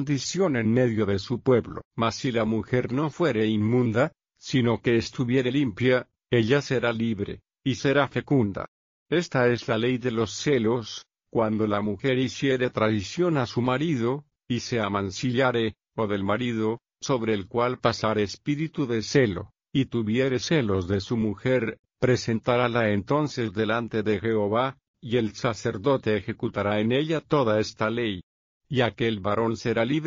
maldición en medio de su pueblo. Mas si la mujer no fuere inmunda, sino que estuviere limpia, ella será libre, y será fecunda. Esta es la ley de los celos, cuando la mujer hiciere traición a su marido, y se amancillare, o del marido, sobre el cual pasare espíritu de celo, y tuviere celos de su mujer, presentarála entonces delante de Jehová, y el sacerdote ejecutará en ella toda esta ley. Y aquel varón será libre.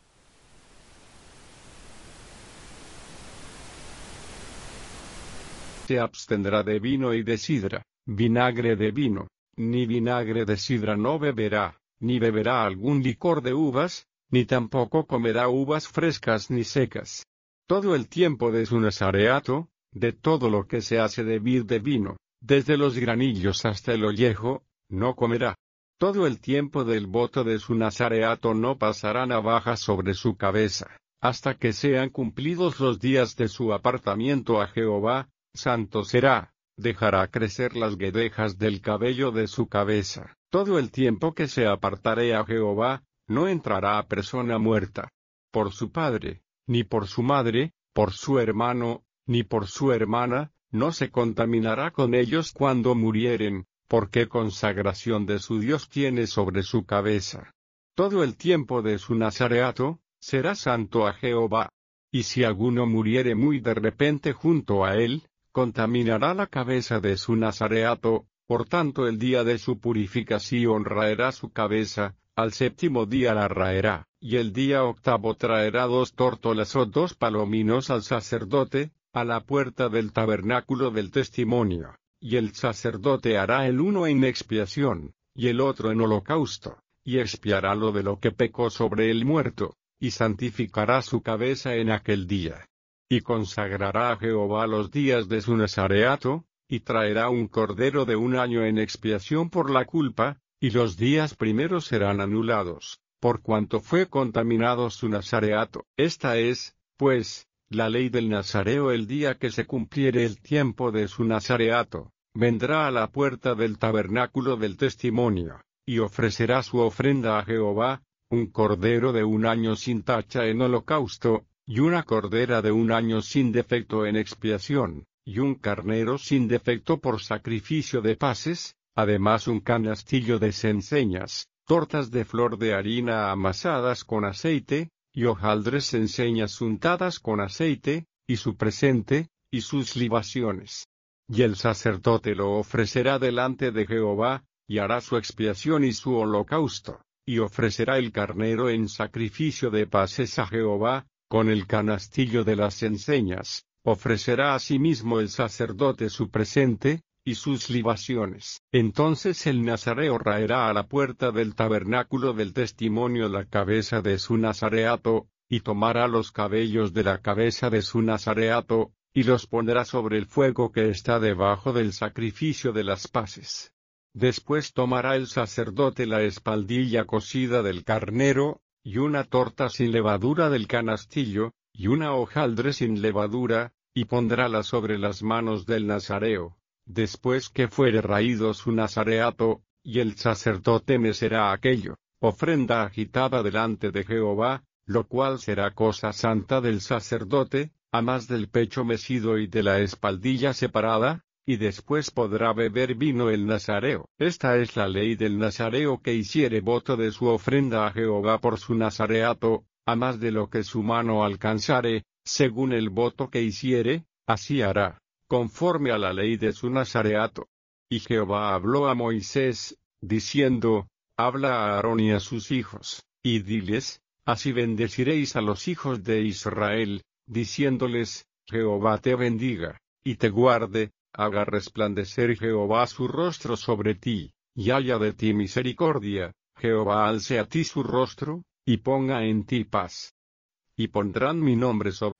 Se abstendrá de vino y de sidra, vinagre de vino, ni vinagre de sidra no beberá, ni beberá algún licor de uvas, ni tampoco comerá uvas frescas ni secas. Todo el tiempo de su nazareato, de todo lo que se hace de vid de vino, desde los granillos hasta el ollejo, no comerá. Todo el tiempo del voto de su nazareato no pasará navaja sobre su cabeza, hasta que sean cumplidos los días de su apartamiento a Jehová. Santo será, dejará crecer las guedejas del cabello de su cabeza. Todo el tiempo que se apartare a Jehová, no entrará a persona muerta, por su padre, ni por su madre, por su hermano, ni por su hermana, no se contaminará con ellos cuando murieren, porque consagración de su Dios tiene sobre su cabeza. Todo el tiempo de su nazareato, será santo a Jehová. Y si alguno muriere muy de repente junto a él, contaminará la cabeza de su nazareato, por tanto el día de su purificación raerá su cabeza, al séptimo día la raerá, y el día octavo traerá 2 tórtolas o 2 palominos al sacerdote, a la puerta del tabernáculo del testimonio, y el sacerdote hará el uno en expiación, y el otro en holocausto, y expiará lo de lo que pecó sobre el muerto, y santificará su cabeza en aquel día. Y consagrará a Jehová los días de su nazareato, y traerá un cordero de 1 año en expiación por la culpa, y los días primeros serán anulados, por cuanto fue contaminado su nazareato. Esta es, pues, la ley del nazareo. El día que se cumpliere el tiempo de su nazareato, vendrá a la puerta del tabernáculo del testimonio, y ofrecerá su ofrenda a Jehová, un cordero de 1 año sin tacha en holocausto, y una cordera de 1 año sin defecto en expiación, y un carnero sin defecto por sacrificio de paces, además un canastillo de cenceñas, tortas de flor de harina amasadas con aceite, y hojaldres cenceñas untadas con aceite, y su presente, y sus libaciones. Y el sacerdote lo ofrecerá delante de Jehová, y hará su expiación y su holocausto, y ofrecerá el carnero en sacrificio de paces a Jehová, con el canastillo de las enseñas, ofrecerá asimismo el sacerdote su presente, y sus libaciones. Entonces el nazareo raerá a la puerta del tabernáculo del testimonio la cabeza de su nazareato, y tomará los cabellos de la cabeza de su nazareato, y los pondrá sobre el fuego que está debajo del sacrificio de las paces. Después tomará el sacerdote la espaldilla cocida del carnero, y una torta sin levadura del canastillo, y una hojaldre sin levadura, y pondrála sobre las manos del nazareo, después que fuere raído su nazareato, y el sacerdote mecerá aquello, ofrenda agitada delante de Jehová, lo cual será cosa santa del sacerdote, a más del pecho mecido y de la espaldilla separada, y después podrá beber vino el nazareo. Esta es la ley del nazareo que hiciere voto de su ofrenda a Jehová por su nazareato, a más de lo que su mano alcanzare, según el voto que hiciere, así hará, conforme a la ley de su nazareato. Y Jehová habló a Moisés, diciendo, habla a Aarón y a sus hijos, y diles, así bendeciréis a los hijos de Israel, diciéndoles, Jehová te bendiga, y te guarde, haga resplandecer Jehová su rostro sobre ti, y haya de ti misericordia, Jehová alce a ti su rostro, y ponga en ti paz. Y pondrán mi nombre sobre